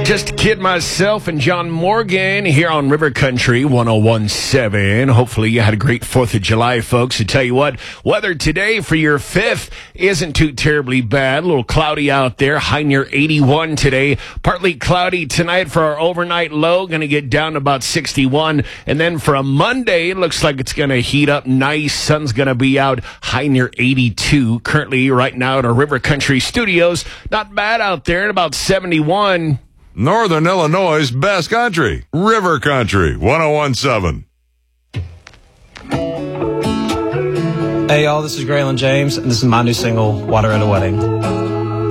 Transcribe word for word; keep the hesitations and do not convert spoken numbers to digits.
Just a kid myself and John Morgan here on River Country one oh one point seven. Hopefully you had a great fourth of July, folks. I tell you what, weather today for your fifth isn't too terribly bad. A little cloudy out there, high near eighty-one today. Partly cloudy tonight for our overnight low, going to get down to about sixty-one. And then for a Monday, it looks like it's going to heat up nice. Sun's going to be out, high near eighty-two. Currently, right now at our River Country studios, not bad out there at about seventy-one. Northern Illinois' best country, River Country one oh one point seven. Hey y'all, this is Graylin James, and this is my new single, Water at a Wedding.